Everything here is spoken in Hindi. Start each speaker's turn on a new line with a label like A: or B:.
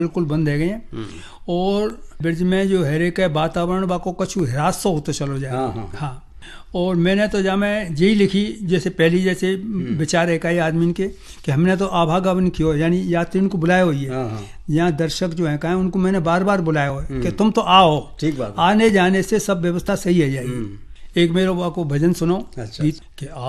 A: बिल्कुल बंद है गए और ब्रिज में जो हेरे का वातावरण बाको कछु ह्रास होते चलो जाए। हाँ और मैंने तो जा मैं यही लिखी जैसे पहली जैसे विचार है कई आदमी के कि हमने तो आवागमन किया यानी यात्री को बुलाया हुई है। यहाँ दर्शक जो है कहा उनको मैंने बार बार बुलाया हुआ है कि तुम तो आओ, ठीक बात, आने जाने से सब व्यवस्था सही है जाएगी। एक मेरे को भजन सुनो। अच्छा। कि